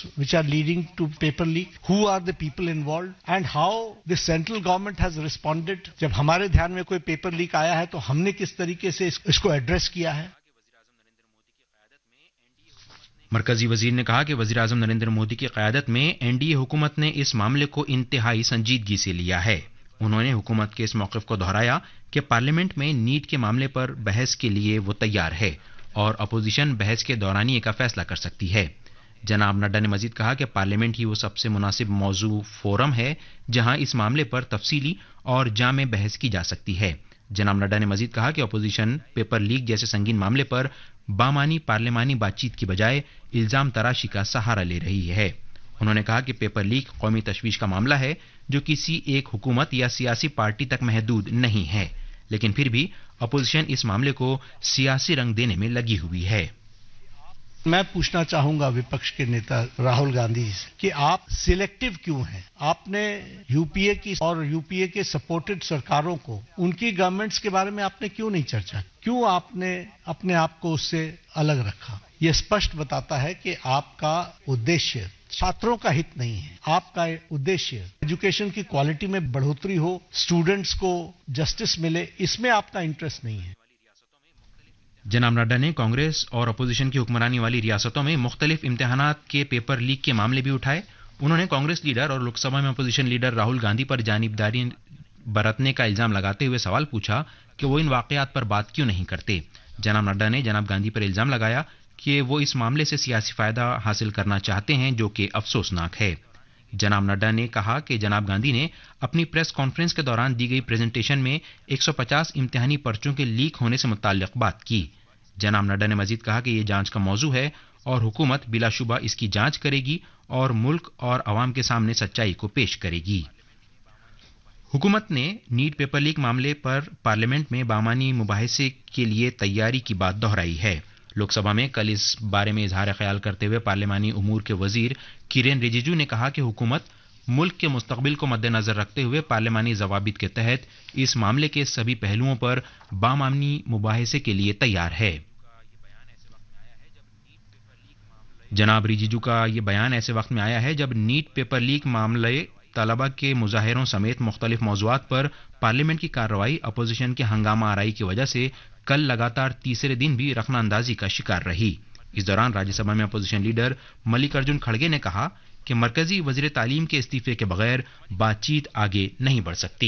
which are leading to paper leak, who are the people involved and how the central government has responded. जब हमारे ध्यान में कोई paper leak आया है तो हमने किस तरीके से इसको एड्रेस किया है. मरकजी वजीर ने कहा कि वजीर आजम नरेंद्र मोदी की क़यादत में एनडीए हुकूमत ने इस मामले को इंतहाई संजीदगी से लिया है. उन्होंने हुकूमत के इस मौक़िफ़ को दोहराया कि पार्लियामेंट में नीट के मामले पर बहस के लिए वो तैयार है और अपोजिशन बहस के दौरानिए का फैसला कर सकती है. जनाब नड्डा ने मजीद कहा कि पार्लियामेंट ही वो सबसे मुनासिब मौजू फोरम है जहां इस मामले पर तफसीली और जामे बहस की जा सकती है. जनाब नड्डा ने मजीद कहा कि अपोजिशन पेपर लीक जैसे संगीन मामले पर बामानी पार्लिमानी बातचीत की बजाय इल्जाम तराशी का सहारा ले रही है. उन्होंने कहा कि पेपर लीक कौमी तशवीश का मामला है जो किसी एक हुकूमत या सियासी पार्टी तक महदूद नहीं है, लेकिन फिर भी अपोजिशन इस मामले को सियासी रंग देने में लगी हुई है. मैं पूछना चाहूंगा विपक्ष के नेता राहुल गांधी से कि आप सिलेक्टिव क्यों हैं? आपने यूपीए की और यूपीए के सपोर्टेड सरकारों को उनकी गवर्नमेंट्स के बारे में आपने क्यों नहीं चर्चा? क्यों आपने अपने आप को उससे अलग रखा? यह स्पष्ट बताता है कि आपका उद्देश्य छात्रों का हित नहीं है. आपका उद्देश्य एजुकेशन की क्वालिटी में बढ़ोतरी हो, स्टूडेंट्स को जस्टिस मिले, इसमें आपका इंटरेस्ट नहीं है. जनाब नड्डा ने कांग्रेस और अपोजिशन की हुक्मरानी वाली रियासतों में मुख्तलिफ इम्तिहानात के पेपर लीक के मामले भी उठाए. उन्होंने कांग्रेस लीडर और लोकसभा में अपोजिशन लीडर राहुल गांधी पर जानिबदारी बरतने का इल्जाम लगाते हुए सवाल पूछा कि वो इन वाकयात पर बात क्यों नहीं करते. जनाब नड्डा ने जनाब गांधी पर इल्जाम लगाया कि वो इस मामले से सियासी फायदा हासिल करना चाहते हैं, जो कि अफसोसनाक है. जनाब नड्डा ने कहा कि जनाब गांधी ने अपनी प्रेस कॉन्फ्रेंस के दौरान दी गई प्रेजेंटेशन में 150 इम्तिहानी पर्चों के लीक होने से मुताल्लिक बात की. जनाब नड्डा ने मजीद कहा कि यह जांच का मौजू है और हुकूमत बिलाशुबा इसकी जांच करेगी और मुल्क और अवाम के सामने सच्चाई को पेश करेगी. हुकूमत ने नीट पेपर लीक मामले पर पार्लियामेंट में बामानी मुबाहिसे के लिए तैयारी की बात दोहराई है. लोकसभा में कल इस बारे में इजहार ख्याल करते हुए पार्लिमानी उमूर के वजीर किरेन रिजिजू ने कहा कि हुकूमत मुल्क के मुस्तकबिल को मद्देनजर रखते हुए पार्लिमानी जवाबित के तहत इस मामले के सभी पहलुओं पर बामानी मुबाहिसे के लिए तैयार है. जनाब रिजिजू का ये बयान ऐसे वक्त में आया है जब नीट पेपर लीक मामले, तलबा के मुजाहिरों समेत मुख्तलिफ मौज़ूआत पर पार्लियामेंट की कार्रवाई अपोजिशन के हंगामा आराई की वजह से कल लगातार तीसरे दिन भी रखना अंदाजी का शिकार रही. इस दौरान राज्यसभा में अपोजिशन लीडर मल्लिकार्जुन खड़गे ने कहा कि मरकजी वजीर तालीम के इस्तीफे के बगैर बातचीत आगे नहीं बढ़ सकती.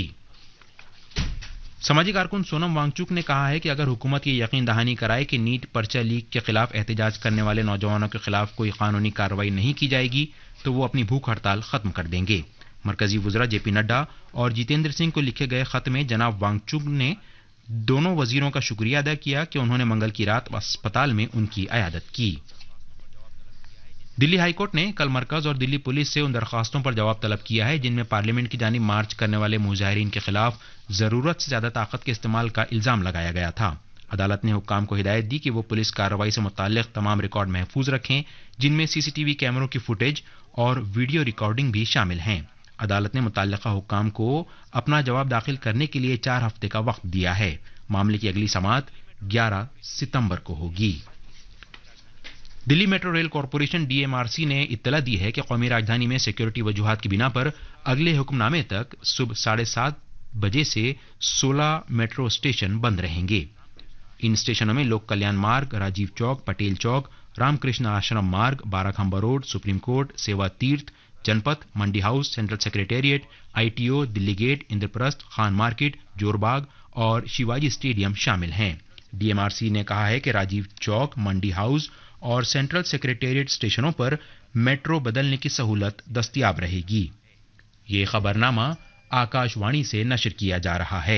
समाजी कारकुन सोनम वांगचुक ने कहा है कि अगर हुकूमत ये यकीन दहानी कराए कि नीट पर्चा लीक के खिलाफ एहतजाज करने वाले नौजवानों के खिलाफ कोई कानूनी कार्रवाई नहीं की जाएगी तो वो अपनी भूख हड़ताल खत्म कर देंगे. मरकजी वज़रा जेपी नड्डा और जितेंद्र सिंह को लिखे गए खत में जनाब वांगचुक ने दोनों वजीरों का शुक्रिया अदा किया कि उन्होंने मंगल की रात अस्पताल में उनकी अयादत की. दिल्ली हाईकोर्ट ने कल मरकज और दिल्ली पुलिस से उन दरखास्तों पर जवाब तलब किया है जिनमें पार्लियामेंट की जानिब मार्च करने वाले मुजाहिरीन के खिलाफ जरूरत से ज्यादा ताकत के इस्तेमाल का इल्जाम लगाया गया था. अदालत ने हुक्काम को हिदायत दी कि वो पुलिस कार्रवाई से मुताल्लिक तमाम रिकॉर्ड महफूज रखें जिनमें सीसीटीवी कैमरों की फुटेज और वीडियो रिकॉर्डिंग भी शामिल हैं. अदालत ने मुतल्लिका हुक्काम को अपना जवाब दाखिल करने के लिए 4 हफ्ते का वक्त दिया है. मामले की अगली समाअत 11 सितंबर को होगी. Delhi metro rail corporation DMRC ने इत्तला दी है कि कौमी राजधानी में सिक्योरिटी वजूहात की बिना पर अगले हुक्मनामे तक सुबह 7:30 बजे से 16 मेट्रो स्टेशन बंद रहेंगे. इन स्टेशनों में लोक कल्याण मार्ग, राजीव चौक, पटेल चौक, रामकृष्ण आश्रम मार्ग, बाराखंबा रोड, सुप्रीम कोर्ट, सेवा तीर्थ, जनपथ, मंडी house, central secretariat, ITO, Delhi gate, Indraprastha, Khan market, Jorbagh और शिवाजी स्टेडियम शामिल हैं. डीएमआरसी ने कहा है कि राजीव चौक, मंडी हाउस और सेंट्रल सेक्रेटेरिएट स्टेशनों पर मेट्रो बदलने की सहूलत दस्तयाब रहेगी. ये खबरनामा आकाशवाणी से नशर किया जा रहा है.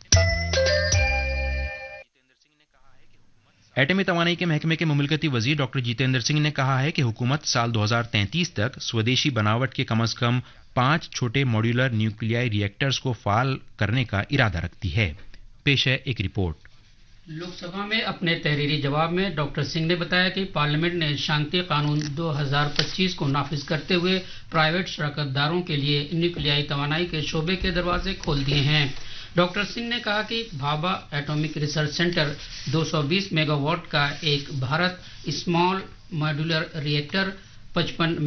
एटमी तवानाई के महकमे के मुमलकती वजीर डॉक्टर जितेंद्र सिंह ने कहा है कि हुकूमत साल 2033 तक स्वदेशी बनावट के कम से कम 5 छोटे मॉड्यूलर न्यूक्लियाई रिएक्टर्स को फाल करने का इरादा रखती है. पेश है एक रिपोर्ट. लोकसभा में अपने तहरीरी जवाब में डॉक्टर सिंह ने बताया कि पार्लियामेंट ने शांति कानून 2025 को नाफिज करते हुए प्राइवेट शराकतदारों के लिए न्यूक्लियाई तवानाई के शोबे के दरवाजे खोल दिए हैं. डॉक्टर सिंह ने कहा कि Bhabha atomic research centre 220 megawatt का एक भारत स्मॉल मॉड्यूलर रिएक्टर 55